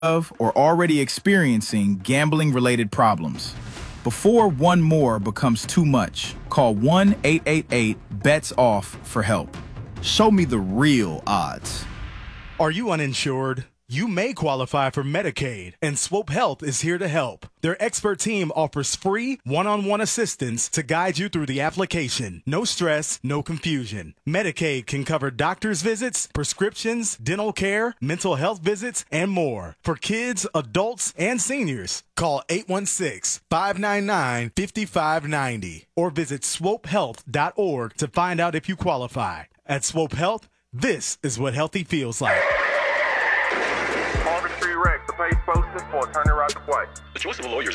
of or already experiencing gambling-related problems. Before one more becomes too much, call 1-888-BETS-OFF for help. Show me the real odds. Are you uninsured? You may qualify for Medicaid, and Swope Health is here to help. Their expert team offers free one-on-one assistance to guide you through the application. No stress, no confusion. Medicaid can cover doctor's visits, prescriptions, dental care, mental health visits, and more. For kids, adults, and seniors, call 816-599-5590 or visit swopehealth.org to find out if you qualify. At Swope Health, this is what healthy feels like. Marvin Street Rex, the page posted for a turning right to play. The choice of a lawyer